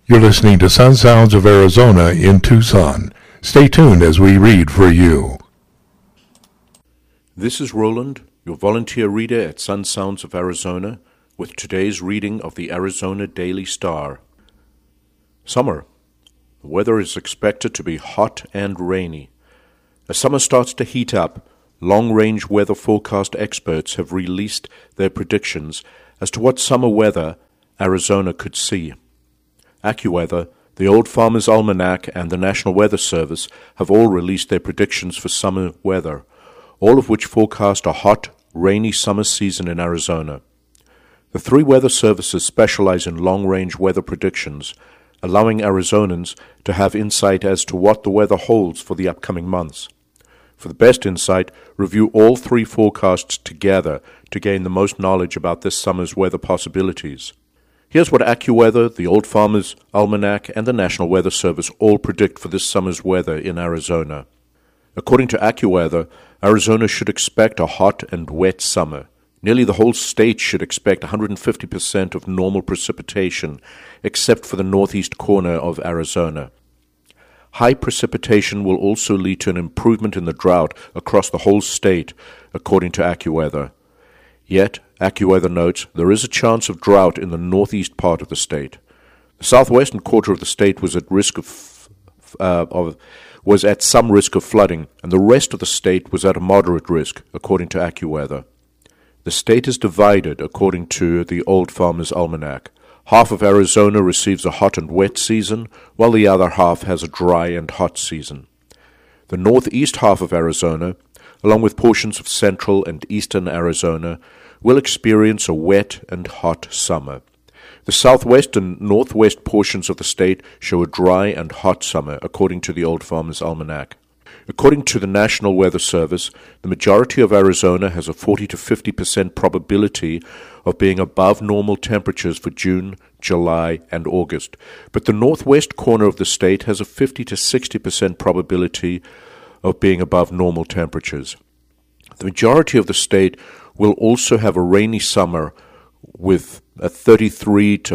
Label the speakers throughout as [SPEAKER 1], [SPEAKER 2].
[SPEAKER 1] You're listening to Sun Sounds of Arizona in Tucson. Stay tuned as we read for you.
[SPEAKER 2] This is Roland, your volunteer reader at Sun Sounds of Arizona, with today's reading of the Arizona Daily Star. Summer. The weather is expected to be hot and rainy. As summer starts to heat up, long-range weather forecast experts have released their predictions as to what summer weather Arizona could see. AccuWeather, the Old Farmer's Almanac, and the National Weather Service have all released their predictions for summer weather, all of which forecast a hot, rainy summer season in Arizona. The three weather services specialize in long-range weather predictions, allowing Arizonans to have insight as to what the weather holds for the upcoming months. For the best insight, review all three forecasts together to gain the most knowledge about this summer's weather possibilities. Here's what AccuWeather, the Old Farmer's Almanac, and the National Weather Service all predict for this summer's weather in Arizona. According to AccuWeather, Arizona should expect a hot and wet summer. Nearly the whole state should expect 150% of normal precipitation, except for the northeast corner of Arizona. High precipitation will also lead to an improvement in the drought across the whole state, according to AccuWeather. Yet, AccuWeather notes there is a chance of drought in the northeast part of the state. The southwestern quarter of the state was at some risk of flooding, and the rest of the state was at a moderate risk, according to AccuWeather. The state is divided, according to the Old Farmer's Almanac. Half of Arizona receives a hot and wet season, while the other half has a dry and hot season. The northeast half of Arizona, along with portions of central and eastern Arizona, will experience a wet and hot summer. The southwest and northwest portions of the state show a dry and hot summer, according to the Old Farmer's Almanac. According to the National Weather Service, the majority of Arizona has a 40 to 50% probability of being above normal temperatures for June, July, and August, but the northwest corner of the state has a 50 to 60% probability of being above normal temperatures. The majority of the state will also have a rainy summer with a 33 to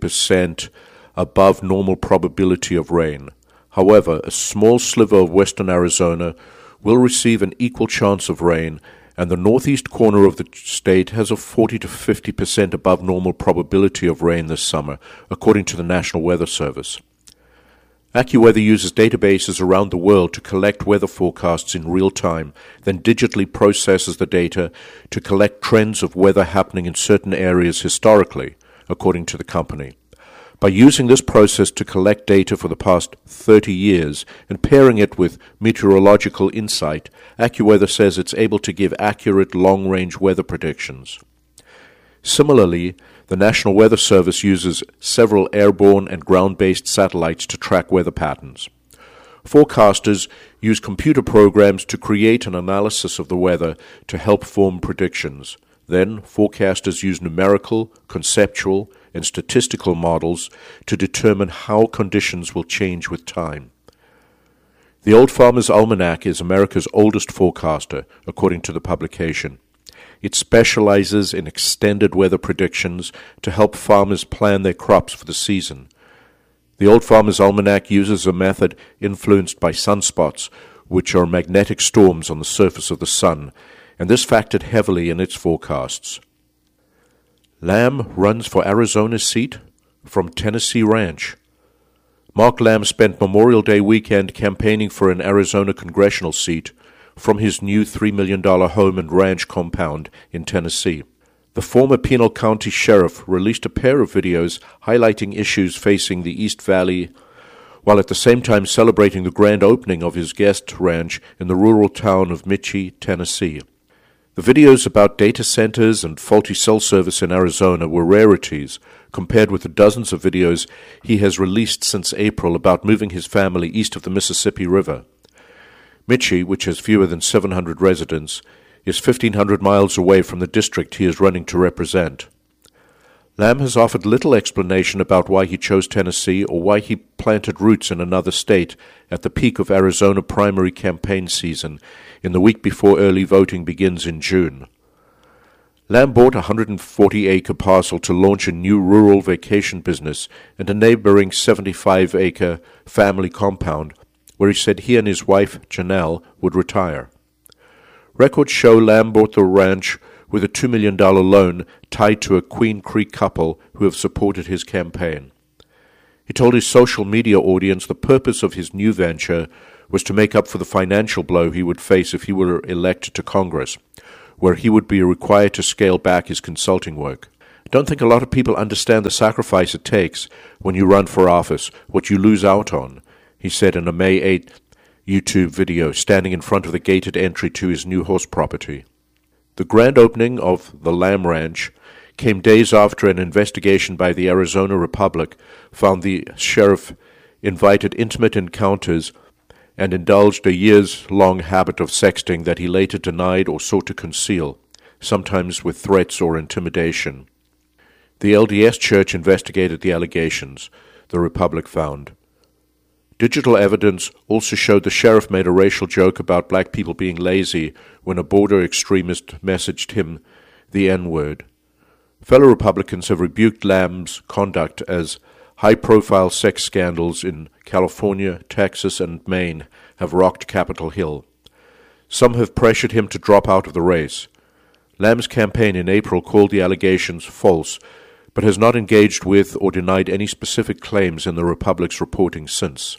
[SPEAKER 2] 40% above normal probability of rain. However, a small sliver of western Arizona will receive an equal chance of rain, and the northeast corner of the state has a 40 to 50% above normal probability of rain this summer, according to the National Weather Service. AccuWeather uses databases around the world to collect weather forecasts in real time, then digitally processes the data to collect trends of weather happening in certain areas historically, according to the company. By using this process to collect data for the past 30 years and pairing it with meteorological insight, AccuWeather says it's able to give accurate long-range weather predictions. Similarly, the National Weather Service uses several airborne and ground-based satellites to track weather patterns. Forecasters use computer programs to create an analysis of the weather to help form predictions. Then, forecasters use numerical, conceptual, and statistical models to determine how conditions will change with time. The Old Farmer's Almanac is America's oldest forecaster, according to the publication. It specializes in extended weather predictions to help farmers plan their crops for the season. The Old Farmer's Almanac uses a method influenced by sunspots, which are magnetic storms on the surface of the sun, and this factored heavily in its forecasts. Lamb runs for Arizona's seat from Tennessee Ranch. Mark Lamb spent Memorial Day weekend campaigning for an Arizona congressional seat from his new $3 million home and ranch compound in Tennessee. The former Pinal County sheriff released a pair of videos highlighting issues facing the East Valley, while at the same time celebrating the grand opening of his guest ranch in the rural town of Mitchie, Tennessee. The videos about data centers and faulty cell service in Arizona were rarities compared with the dozens of videos he has released since April about moving his family east of the Mississippi River. Mitchie, which has fewer than 700 residents, is 1,500 miles away from the district he is running to represent. Lamb has offered little explanation about why he chose Tennessee or why he planted roots in another state at the peak of Arizona primary campaign season in the week before early voting begins in June. Lamb bought a 140-acre parcel to launch a new rural vacation business and a neighboring 75-acre family compound where he said he and his wife, Janelle, would retire. Records show Lamb bought the ranch with a $2 million loan tied to a Queen Creek couple who have supported his campaign. He told his social media audience the purpose of his new venture was to make up for the financial blow he would face if he were elected to Congress, where he would be required to scale back his consulting work. I don't think a lot of people understand the sacrifice it takes when you run for office, what you lose out on, he said in a May 8th YouTube video, standing in front of the gated entry to his new horse property. The grand opening of the Lamb Ranch came days after an investigation by the Arizona Republic found the sheriff invited intimate encounters and indulged a years-long habit of sexting that he later denied or sought to conceal, sometimes with threats or intimidation. The LDS Church investigated the allegations, the Republic found. Digital evidence also showed the sheriff made a racial joke about black people being lazy when a border extremist messaged him the N-word. Fellow Republicans have rebuked Lamb's conduct as high-profile sex scandals in California, Texas, and Maine have rocked Capitol Hill. Some have pressured him to drop out of the race. Lamb's campaign in April called the allegations false, but has not engaged with or denied any specific claims in the Republic's reporting since.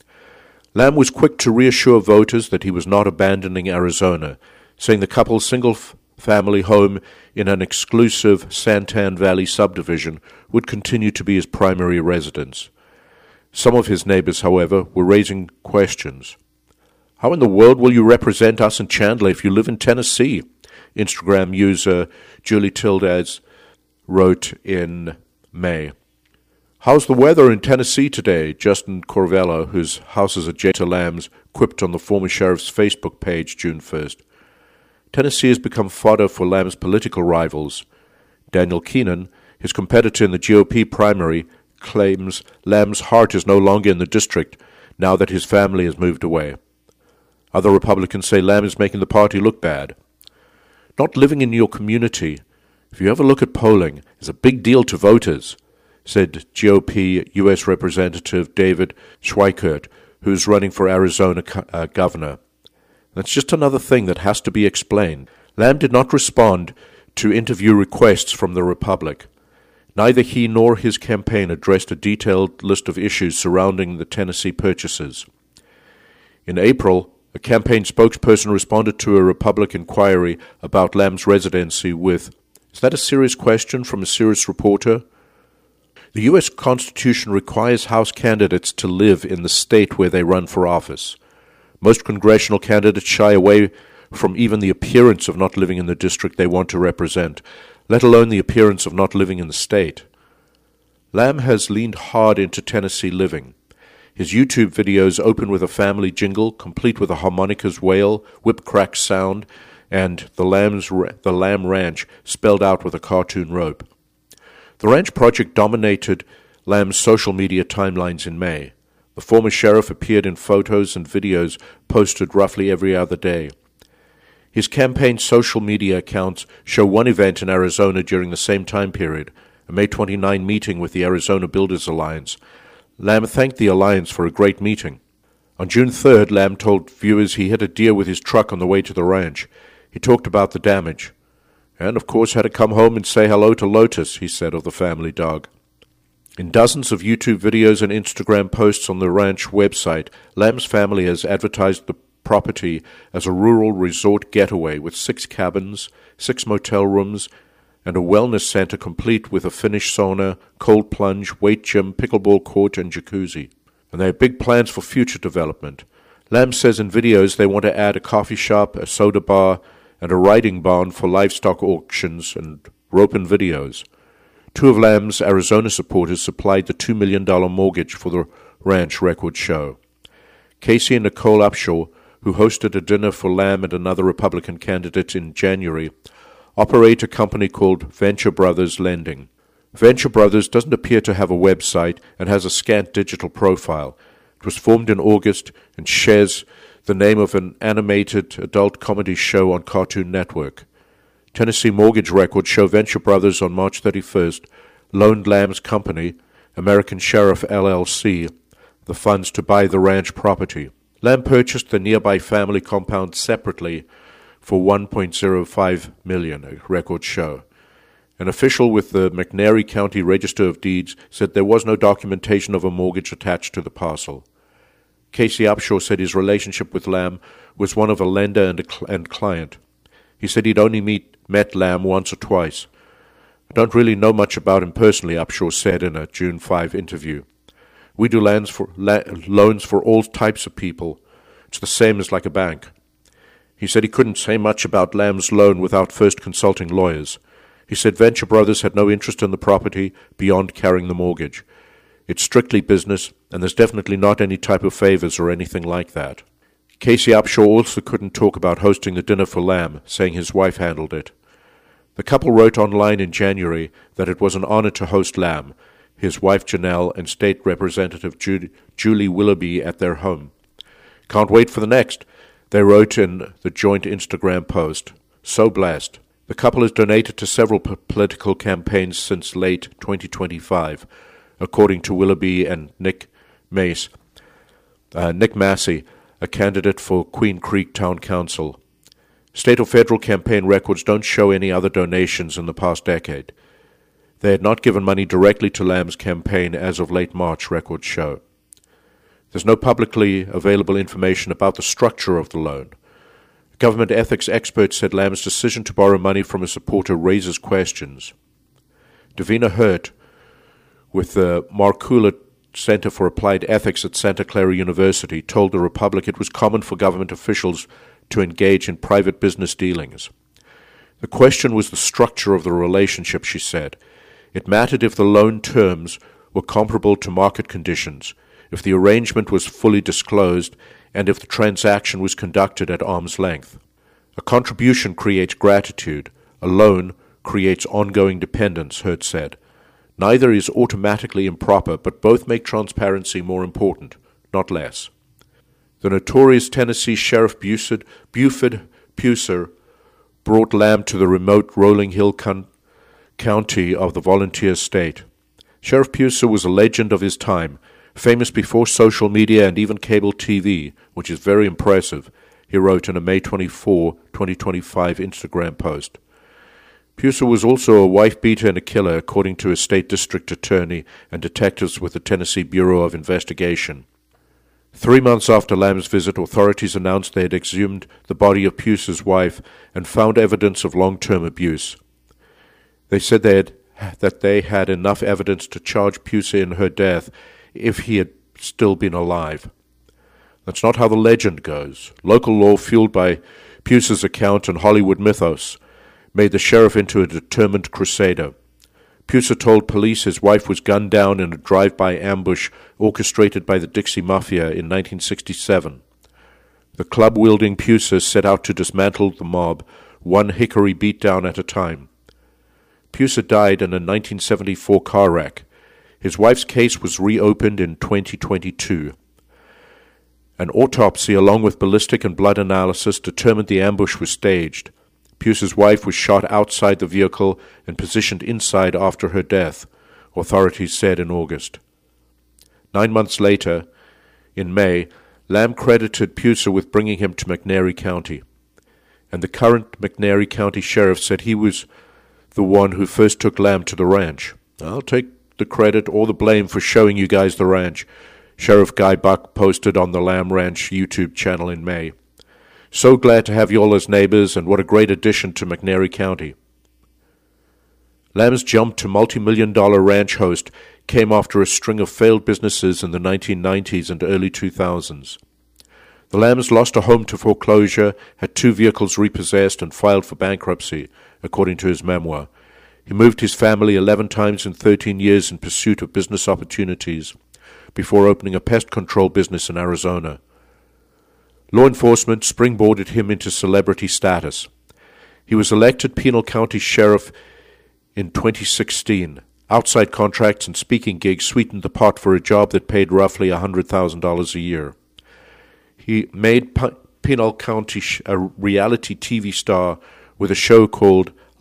[SPEAKER 2] Lamb was quick to reassure voters that he was not abandoning Arizona, saying the couple's single-family home in an exclusive Santan Valley subdivision would continue to be his primary residence. Some of his neighbors, however, were raising questions. How in the world will you represent us in Chandler if you live in Tennessee? Instagram user Julie Tildes wrote in May. How's the weather in Tennessee today? Justin Corvello, whose house is adjacent to Lamb's, quipped on the former sheriff's Facebook page June 1st. Tennessee has become fodder for Lamb's political rivals. Daniel Keenan, his competitor in the GOP primary, claims Lamb's heart is no longer in the district now that his family has moved away. Other Republicans say Lamb is making the party look bad. Not living in your community, if you ever look at polling, is a big deal to voters, said GOP U.S. Representative David Schweikert, who's running for Arizona governor. That's just another thing that has to be explained. Lamb did not respond to interview requests from the Republic. Neither he nor his campaign addressed a detailed list of issues surrounding the Tennessee purchases. In April, a campaign spokesperson responded to a Republic inquiry about Lamb's residency with, "Is that a serious question from a serious reporter?" The U.S. Constitution requires House candidates to live in the state where they run for office. Most congressional candidates shy away from even the appearance of not living in the district they want to represent, let alone the appearance of not living in the state. Lamb has leaned hard into Tennessee living. His YouTube videos open with a family jingle, complete with a harmonica's wail, whip-crack sound, and the Lamb Ranch spelled out with a cartoon rope. The ranch project dominated Lamb's social media timelines in May. The former sheriff appeared in photos and videos posted roughly every other day. His campaign social media accounts show one event in Arizona during the same time period, a May 29 meeting with the Arizona Builders Alliance. Lamb thanked the alliance for a great meeting. On June 3rd, Lamb told viewers he hit a deer with his truck on the way to the ranch. He talked about the damage. And, of course, had to come home and say hello to Lotus, he said of the family dog. In dozens of YouTube videos and Instagram posts on the ranch website, Lamb's family has advertised the property as a rural resort getaway with 6 cabins, 6 motel rooms, and a wellness center complete with a Finnish sauna, cold plunge, weight gym, pickleball court, and jacuzzi. And they have big plans for future development. Lamb says in videos they want to add a coffee shop, a soda bar, and a riding barn for livestock auctions and rope-in videos. 2 of Lamb's Arizona supporters supplied the $2 million mortgage for the ranch, records show. Casey and Nicole Upshaw, who hosted a dinner for Lamb and another Republican candidate in January, operate a company called Venture Brothers Lending. Venture Brothers doesn't appear to have a website and has a scant digital profile. It was formed in August and shares the name of an animated adult comedy show on Cartoon Network. Tennessee mortgage records show Venture Brothers on March 31st loaned Lamb's company, American Sheriff LLC, the funds to buy the ranch property. Lamb purchased the nearby family compound separately for $1.05 million, records show. An official with the McNairy County Register of Deeds said there was no documentation of a mortgage attached to the parcel. Casey Upshaw said his relationship with Lamb was one of a lender and client. He said he'd only met Lamb once or twice. I don't really know much about him personally, Upshaw said in a June 5 interview. We do loans for all types of people. It's the same as like a bank. He said he couldn't say much about Lamb's loan without first consulting lawyers. He said Venture Brothers had no interest in the property beyond carrying the mortgage. It's strictly business, and there's definitely not any type of favors or anything like that. Casey Upshaw also couldn't talk about hosting the dinner for Lamb, saying his wife handled it. The couple wrote online in January that it was an honor to host Lamb, his wife Janelle, and State Representative Julie Willoughby at their home. Can't wait for the next, they wrote in the joint Instagram post. So blessed. The couple has donated to several political campaigns since late 2025, according to Willoughby and Nick Massey, a candidate for Queen Creek Town Council. State or federal campaign records don't show any other donations in the past decade. They had not given money directly to Lamb's campaign as of late March, records show. There's no publicly available information about the structure of the loan. A government ethics expert said Lamb's decision to borrow money from a supporter raises questions. Davina Hurt, with the Markula Center for Applied Ethics at Santa Clara University, told the Republic it was common for government officials to engage in private business dealings. The question was the structure of the relationship, she said. It mattered if the loan terms were comparable to market conditions, if the arrangement was fully disclosed, and if the transaction was conducted at arm's length. A contribution creates gratitude. A loan creates ongoing dependence, Hurt said. Neither is automatically improper, but both make transparency more important, not less. The notorious Tennessee Sheriff Buford Puser brought Lamb to the remote Rolling Hill County of the volunteer state. Sheriff Puser was a legend of his time, famous before social media and even cable TV, which is very impressive, he wrote in a May 24, 2025 Instagram post. Puser was also a wife-beater and a killer, according to a state district attorney and detectives with the Tennessee Bureau of Investigation. 3 months after Lamb's visit, authorities announced they had exhumed the body of Puser's wife and found evidence of long-term abuse. They said that they had enough evidence to charge Puser in her death if he had still been alive. That's not how the legend goes. Local law, fueled by Puser's account and Hollywood mythos, made the sheriff into a determined crusader. Puser told police his wife was gunned down in a drive-by ambush orchestrated by the Dixie Mafia in 1967. The club-wielding Puser set out to dismantle the mob, one hickory beatdown at a time. Puser died in a 1974 car wreck. His wife's case was reopened in 2022. An autopsy along with ballistic and blood analysis determined the ambush was staged. Puser's wife was shot outside the vehicle and positioned inside after her death, authorities said in August. 9 months later, in May, Lamb credited Puser with bringing him to McNairy County, and the current McNairy County sheriff said he was the one who first took Lamb to the ranch. I'll take the credit or the blame for showing you guys the ranch, Sheriff Guy Buck posted on the Lamb Ranch YouTube channel in May. So glad to have you all as neighbors, and what a great addition to McNairy County. Lamb's jump to multi-million-dollar ranch host came after a string of failed businesses in the 1990s and early 2000s. The Lambs lost a home to foreclosure, had 2 vehicles repossessed, and filed for bankruptcy, according to his memoir. He moved his family 11 times in 13 years in pursuit of business opportunities, before opening a pest control business in Arizona. Law enforcement springboarded him into celebrity status. He was elected Pinal County Sheriff in 2016. Outside contracts and speaking gigs sweetened the pot for a job that paid roughly $100,000 a year. He made Pinal County a reality TV star with a show called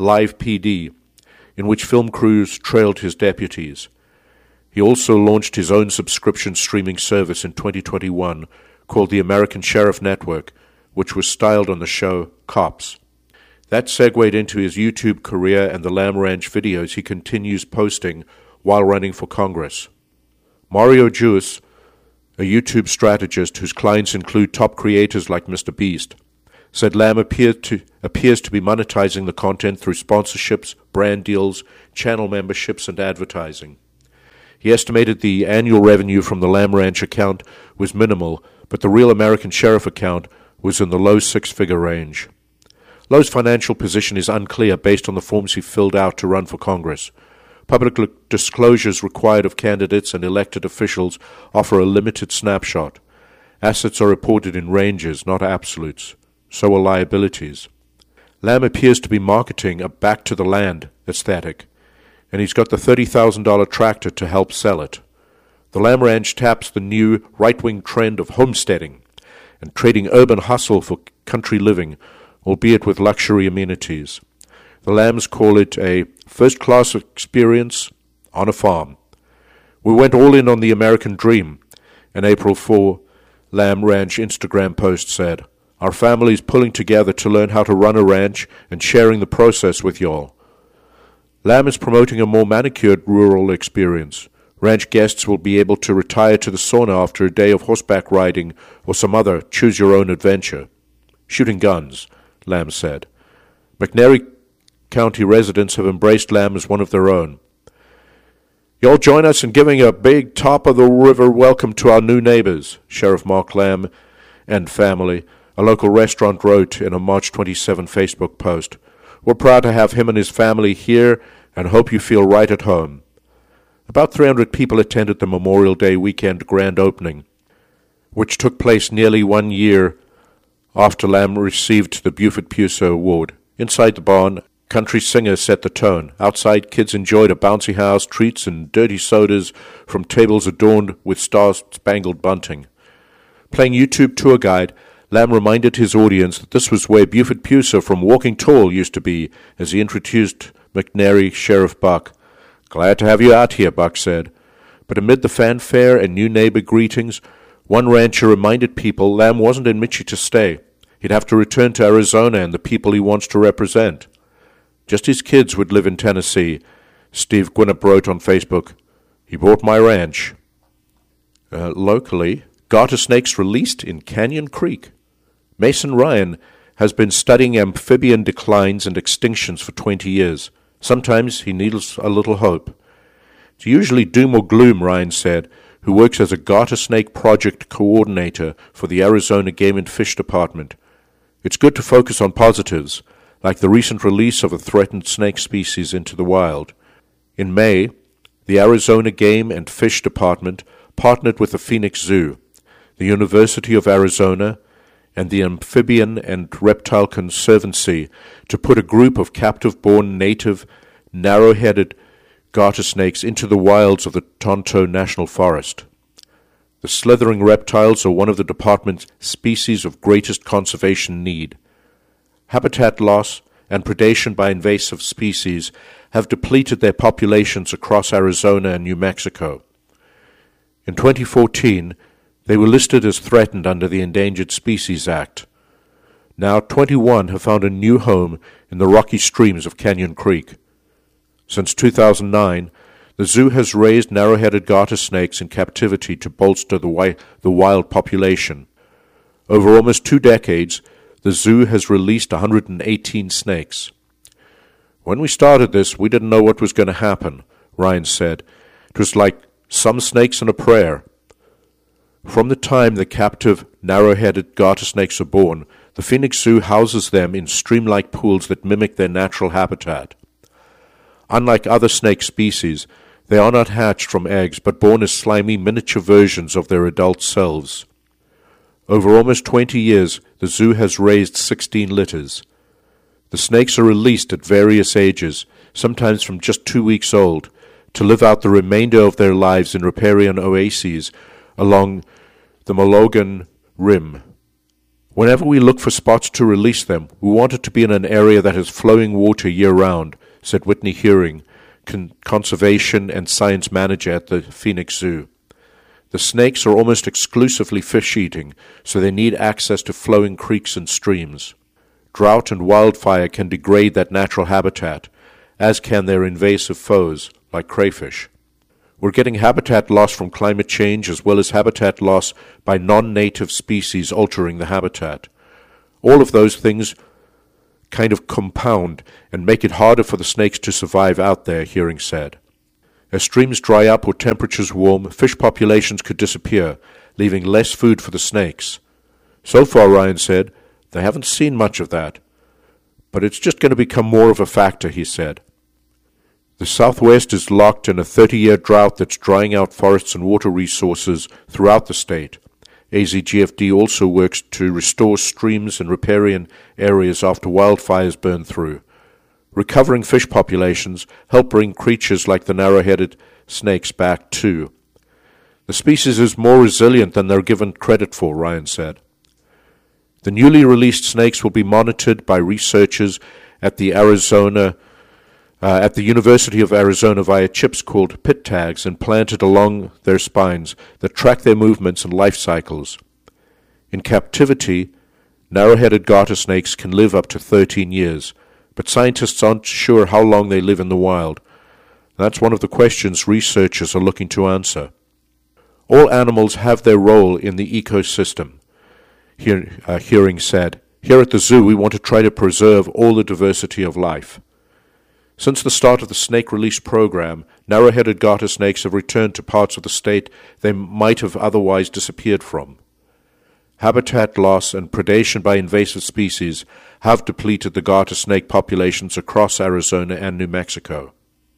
[SPEAKER 2] Live PD, in which film crews trailed his deputies. He also launched his own subscription streaming service in 2021 called the American Sheriff Network, which was styled on the show Cops. That segued into his YouTube career and the Lamb Ranch videos he continues posting while running for Congress. Mario Jewis, a YouTube strategist whose clients include top creators like Mr. Beast, said Lamb appears to be monetizing the content through sponsorships, brand deals, channel memberships, and advertising. He estimated the annual revenue from the Lamb Ranch account was minimal, but the Real American Sheriff account was in the low six-figure range. Lowe's financial position is unclear based on the forms he filled out to run for Congress. Public disclosures required of candidates and elected officials offer a limited snapshot. Assets are reported in ranges, not absolutes. So are liabilities. Lamb appears to be marketing a back-to-the-land aesthetic, and he's got the $30,000 tractor to help sell it. The Lamb Ranch taps the new right-wing trend of homesteading and trading urban hustle for country living, albeit with luxury amenities. The Lambs call it a first-class experience on a farm. We went all in on the American dream, an April 4 Lamb Ranch Instagram post said. Our family's pulling together to learn how to run a ranch and sharing the process with y'all. Lamb is promoting a more manicured rural experience. Ranch guests will be able to retire to the sauna after a day of horseback riding or some other choose-your-own adventure. Shooting guns, Lamb said. McNairy County residents have embraced Lamb as one of their own. Y'all join us in giving a big top-of-the-river welcome to our new neighbors, Sheriff Mark Lamb and family, a local restaurant wrote in a March 27 Facebook post. We're proud to have him and his family here and hope you feel right at home. About 300 people attended the Memorial Day weekend grand opening, which took place nearly 1 year after Lamb received the Buford Pusa Award. Inside the barn, country singers set the tone. Outside, kids enjoyed a bouncy house, treats, and dirty sodas from tables adorned with star-spangled bunting. Playing YouTube tour guide, Lamb reminded his audience that this was where Buford Pusa from Walking Tall used to be, as he introduced McNairy Sheriff Buck. Glad to have you out here, Buck said. But amid the fanfare and new neighbor greetings, one rancher reminded people Lamb wasn't in Mitchie to stay. He'd have to return to Arizona and the people he wants to represent. Just his kids would live in Tennessee, Steve Gwinnett wrote on Facebook. He bought my ranch. Locally, garter snakes released in Canyon Creek. Mason Ryan has been studying amphibian declines and extinctions for 20 years. Sometimes he needs a little hope. It's usually doom or gloom, Ryan said, who works as a garter snake project coordinator for the Arizona Game and Fish Department. It's good to focus on positives, like the recent release of a threatened snake species into the wild. In May, the Arizona Game and Fish Department partnered with the Phoenix Zoo, the University of Arizona, and the Amphibian and Reptile Conservancy to put a group of captive-born native, narrow-headed garter snakes into the wilds of the Tonto National Forest. The slithering reptiles are one of the department's species of greatest conservation need. Habitat loss and predation by invasive species have depleted their populations across Arizona and New Mexico. In 2014, they were listed as threatened under the Endangered Species Act. Now 21 have found a new home in the rocky streams of Canyon Creek. Since 2009, the zoo has raised narrow-headed garter snakes in captivity to bolster the wild population. Over almost 2 decades, the zoo has released 118 snakes. When we started this, we didn't know what was going to happen, Ryan said. It was like some snakes and a prayer. From the time the captive, narrow-headed garter snakes are born, the Phoenix Zoo houses them in stream-like pools that mimic their natural habitat. Unlike other snake species, they are not hatched from eggs, but born as slimy miniature versions of their adult selves. Over almost 20 years, the zoo has raised 16 litters. The snakes are released at various ages, sometimes from just 2 weeks old, to live out the remainder of their lives in riparian oases along the Mologan Rim. Whenever we look for spots to release them, we want it to be in an area that has flowing water year-round, said Whitney Hearing, conservation and science manager at the Phoenix Zoo. The snakes are almost exclusively fish-eating, so they need access to flowing creeks and streams. Drought and wildfire can degrade that natural habitat, as can their invasive foes, like crayfish. We're getting habitat loss from climate change as well as habitat loss by non-native species altering the habitat. All of those things kind of compound and make it harder for the snakes to survive out there, Hearing said. As streams dry up or temperatures warm, fish populations could disappear, leaving less food for the snakes. So far, Ryan said, they haven't seen much of that. But it's just going to become more of a factor, he said. The Southwest is locked in a 30-year drought that's drying out forests and water resources throughout the state. AZGFD also works to restore streams and riparian areas after wildfires burn through. Recovering fish populations help bring creatures like the narrow-headed snakes back too. The species is more resilient than they're given credit for, Ryan said. The newly released snakes will be monitored by researchers at the University of Arizona via chips called pit tags implanted along their spines that track their movements and life cycles. In captivity, narrow-headed garter snakes can live up to 13 years, but scientists aren't sure how long they live in the wild. That's one of the questions researchers are looking to answer. All animals have their role in the ecosystem, Hearing said. Here at the zoo, we want to try to preserve all the diversity of life. Since the start of the snake release program, narrow-headed garter snakes have returned to parts of the state they might have otherwise disappeared from. Habitat loss and predation by invasive species have depleted the garter snake populations across Arizona and New Mexico.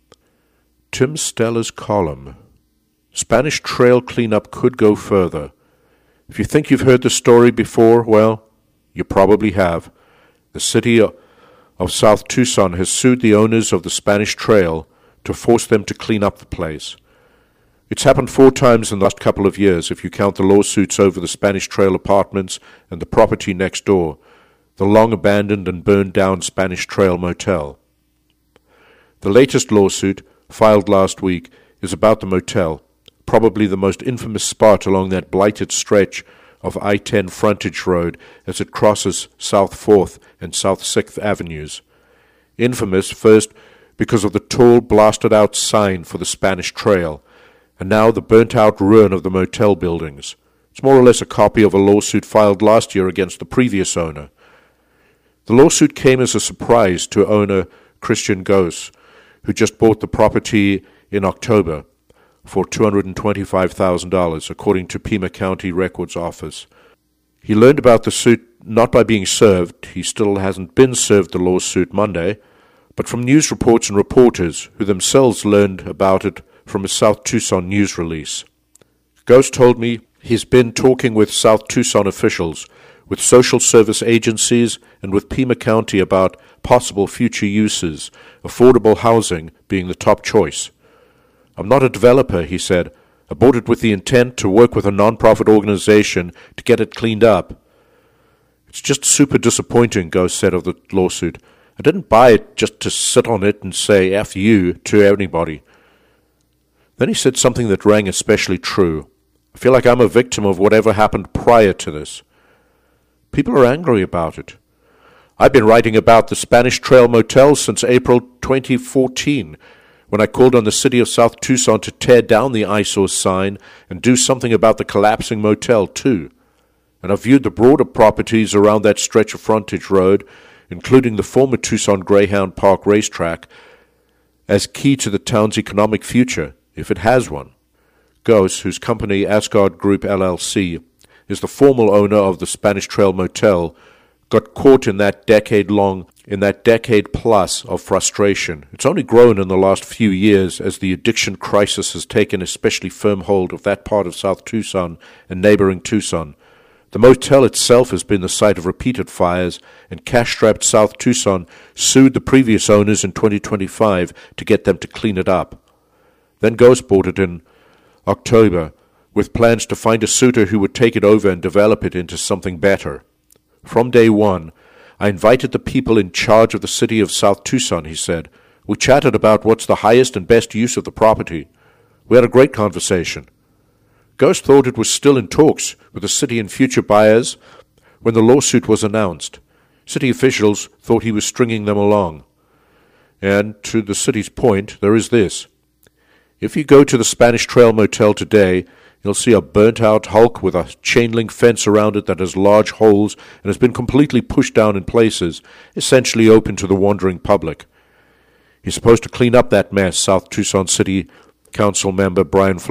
[SPEAKER 2] Tim Stella's column. Spanish Trail cleanup could go further. If you think you've heard the story before, well, you probably have. The city of South Tucson has sued the owners of the Spanish Trail to force them to clean up the place. It's happened 4 times in the last couple of years if you count the lawsuits over the Spanish Trail apartments and the property next door, the long-abandoned and burned-down Spanish Trail motel. The latest lawsuit, filed last week, is about the motel, probably the most infamous spot along that blighted stretch of I-10 frontage road as it crosses South 4th and South 6th Avenues. Infamous first because of the tall, blasted-out sign for the Spanish Trail, and now the burnt-out ruin of the motel buildings. It's more or less a copy of a lawsuit filed last year against the previous owner. The lawsuit came as a surprise to owner Christian Gose, who just bought the property in October for $225,000, according to Pima County Records Office. He learned about the suit not by being served, he still hasn't been served the lawsuit Monday, but from news reports and reporters who themselves learned about it from a South Tucson news release. Gose told me he's been talking with South Tucson officials, with social service agencies, and with Pima County about possible future uses, affordable housing being the top choice. I'm not a developer, he said. I bought it with the intent to work with a non-profit organization to get it cleaned up. It's just super disappointing, Gose said of the lawsuit. I didn't buy it just to sit on it and say F you to anybody. Then he said something that rang especially true. I feel like I'm a victim of whatever happened prior to this. People are angry about it. I've been writing about the Spanish Trail Motel since April 2014, when I called on the city of South Tucson to tear down the eyesore sign and do something about the collapsing motel, too. And I viewed the broader properties around that stretch of frontage road, including the former Tucson Greyhound Park racetrack, as key to the town's economic future, if it has one. Gose, whose company Asgard Group LLC is the formal owner of the Spanish Trail Motel, got caught in that decade plus of frustration. It's only grown in the last few years as the addiction crisis has taken especially firm hold of that part of South Tucson and neighboring Tucson. The motel itself has been the site of repeated fires, and cash-strapped South Tucson sued the previous owners in 2025 to get them to clean it up. Then Gose bought it in October, with plans to find a suitor who would take it over and develop it into something better. From day one, I invited the people in charge of the city of South Tucson, he said. We chatted about what's the highest and best use of the property. We had a great conversation. Ghost thought it was still in talks with the city and future buyers when the lawsuit was announced. City officials thought he was stringing them along. And to the city's point, there is this. If you go to the Spanish Trail Motel today, you'll see a burnt-out hulk with a chain-link fence around it that has large holes and has been completely pushed down in places, essentially open to the wandering public. He's supposed to clean up that mess, South Tucson City Council member Brian Flores